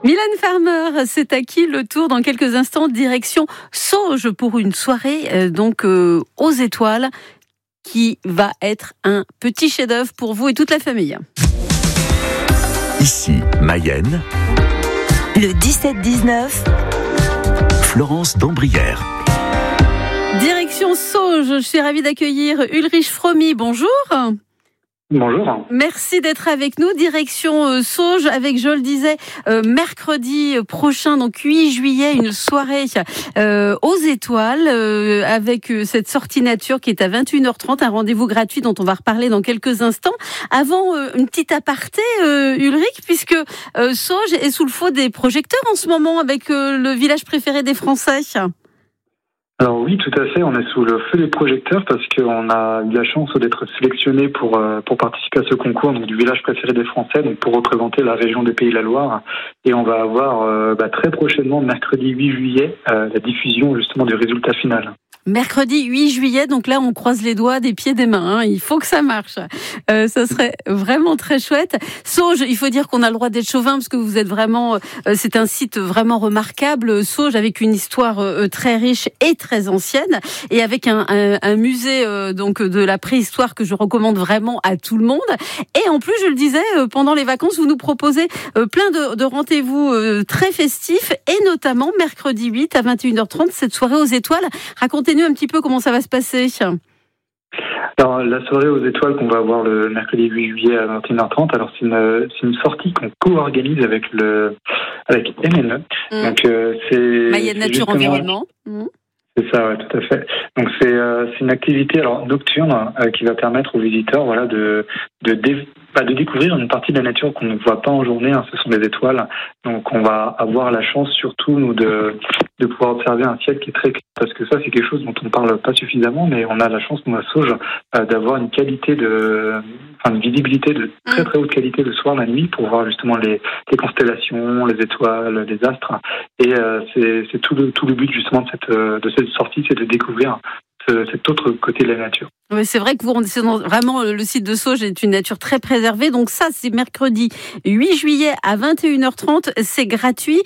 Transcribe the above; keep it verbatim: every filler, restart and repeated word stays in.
Mylène Farmer, c'est à qui le tour dans quelques instants, direction Sauges pour une soirée euh, donc euh, aux étoiles qui va être un petit chef-d'œuvre pour vous et toute la famille. Ici, Mayenne. Le dix-sept dix-neuf. Florence d'Ambrières. Direction Sauges, je suis ravie d'accueillir Ulrich Fromy. Bonjour. Bonjour. Merci d'être avec nous. Direction euh, Sauges avec, je le disais, euh, mercredi prochain, donc huit juillet, une soirée euh, aux étoiles euh, avec euh, cette sortie nature qui est à vingt et une heures trente, un rendez-vous gratuit dont on va reparler dans quelques instants. Avant, euh, une petite aparté, euh, Ulrich, puisque euh, Sauges est sous le feu des projecteurs en ce moment avec euh, le village préféré des Français. Alors oui, tout à fait, on est sous le feu des projecteurs parce qu'on a eu la chance d'être sélectionné pour euh, pour participer à ce concours donc, du village préféré des Français, donc pour représenter la région des Pays de la Loire. Et on va avoir euh, bah, très prochainement, mercredi huit juillet, euh, la diffusion justement du résultat final. Mercredi huit juillet, donc là on croise les doigts des pieds des mains, hein. Il faut que ça marche. Euh, ça serait vraiment très chouette. Sauges, il faut dire qu'on a le droit d'être chauvin parce que vous êtes vraiment, euh, c'est un site vraiment remarquable. Sauges avec une histoire euh, très riche et très ancienne et avec un, un, un musée euh, donc de la préhistoire que je recommande vraiment à tout le monde. Et en plus, je le disais, euh, pendant les vacances, vous nous proposez euh, plein de, de rendez-vous euh, très festifs et notamment mercredi huit à vingt et une heures trente, cette soirée aux étoiles. Racontez un petit peu comment ça va se passer. Alors la soirée aux étoiles qu'on va avoir le mercredi huit juillet à vingt et une heures trente, alors c'est une, c'est une sortie qu'on co-organise avec le avec M N E. Mmh. Donc euh, c'est Mayenne Nature Environnement. Mmh. C'est ça, ouais, tout à fait. Donc c'est euh, c'est une activité alors nocturne euh, qui va permettre aux visiteurs voilà de de dé- bah, de découvrir une partie de la nature qu'on ne voit pas en journée. Hein, ce sont des étoiles. Donc on va avoir la chance surtout nous de de pouvoir observer un ciel qui est très clair parce que ça c'est quelque chose dont on parle pas suffisamment, mais on a la chance nous à Sauges euh, d'avoir une qualité de enfin une visibilité de très très haute qualité le soir, la nuit pour voir justement les les constellations, les étoiles, les astres. Et euh, c'est c'est tout le tout le but justement de cette de cette sortie, c'est de découvrir ce, cet autre côté de la nature. Oui, c'est vrai que vous rendez vraiment le site de Sauges est une nature très préservée. Donc ça, c'est mercredi huit juillet à vingt et une heures trente. C'est gratuit.